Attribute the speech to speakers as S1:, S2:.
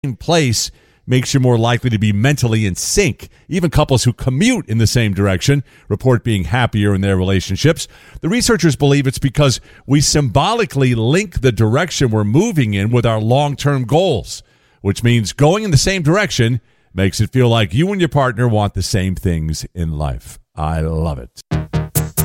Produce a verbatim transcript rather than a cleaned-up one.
S1: place makes you more likely to be mentally in sync. Even couples who commute in the same direction report being happier in their relationships. The researchers believe it's because we symbolically link the direction we're moving in with our long-term goals, which means going in the same direction makes it feel like you and your partner want the same things in life. I love it.